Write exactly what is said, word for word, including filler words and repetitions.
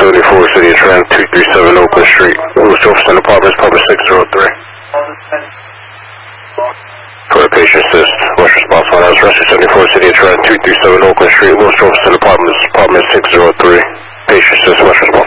seventy-four, City of Trent, two three seven Oakland Street. Louis Jefferson Apartments, apartment six oh three. For the patient assist, rush response one house, rescue seventy-four, City of Trent, two three seven Oakland Street, Louis Jefferson Apartments, apartment six oh three. Patient assist, rush response.